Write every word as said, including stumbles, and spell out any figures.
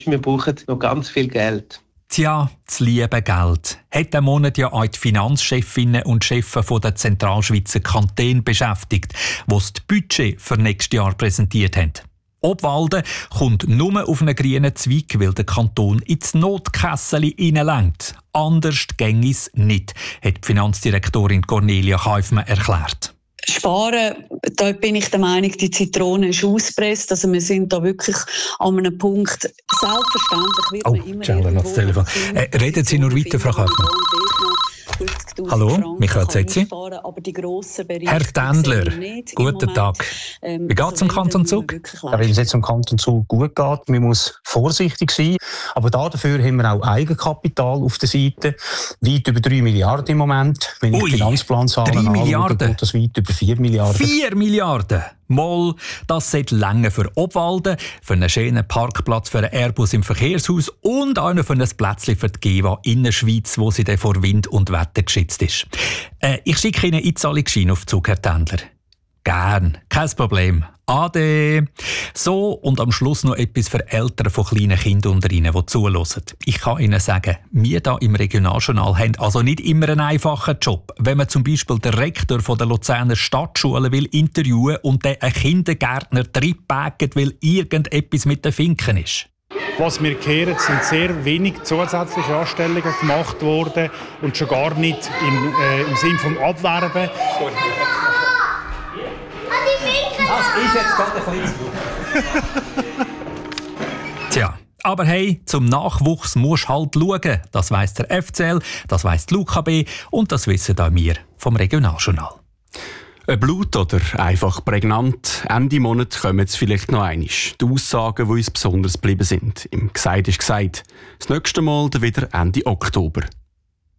Wir brauchen noch ganz viel Geld. Tja, das liebe Geld hat diesen Monat ja auch die Finanzchefinnen und Chefs der Zentralschweizer Kantone beschäftigt, die das Budget für nächstes Jahr präsentiert haben. Obwalden kommt nur auf einen grünen Zweig, weil der Kanton ins Notkessel hineinlenkt. Anders ginge es nicht, hat die Finanzdirektorin Cornelia Kaufmann erklärt. Sparen, da bin ich der Meinung, die Zitrone ist ausgepresst. Also wir sind da wirklich an einem Punkt. Selbstverständlich wird oh, man immer Jalen, das Telefon. Äh, reden Sie nur weiter, Frau Kaufmann. Hallo, Michael Zetzi. Herr Tändler, guten Tag. Ähm, Wie geht es im Kanton Zug? Ja, weil es jetzt im Kanton Zug gut geht, man muss vorsichtig sein. Aber dafür haben wir auch Eigenkapital auf der Seite. Weit über drei Milliarden im Moment. Wenn ich die Finanzplanzahlen anschaue, geht das weit über vier Milliarden. vier Milliarden? Moll, das sollte länger für Obwalden, für einen schönen Parkplatz für einen Airbus im Verkehrshaus und auch für ein Plätzchen für die Gewa in der Schweiz, wo sie dann vor Wind und Wetter geschützt ist. Äh, ich schicke Ihnen Einzahlungsschein auf Zug, Herr Tändler. Gern, kein Problem. Ade. So, und am Schluss noch etwas für Eltern von kleinen Kindern unter Ihnen, die zuhören. Ich kann Ihnen sagen, wir hier im Regionaljournal haben also nicht immer einen einfachen Job. Wenn man zum Beispiel den Rektor von der Luzerner Stadtschule will interviewen und der einen Kindergärtner triebpägt, weil irgendetwas mit den Finken ist. Was wir kehren, sind sehr wenig zusätzliche Anstellungen gemacht worden und schon gar nicht im, äh, im Sinne vom Abwerben. Das ist jetzt gerade ein bisschen Tja, aber hey, zum Nachwuchs musst du halt schauen. Das weiss der F C L, das weiss die Luca B und das wissen auch wir vom Regionaljournal. Ein Blut oder einfach prägnant. Ende Monat kommen jetzt vielleicht noch einmal. Die Aussagen, die uns besonders geblieben sind. Im «Gesagt ist gesagt». Das nächste Mal dann wieder Ende Oktober.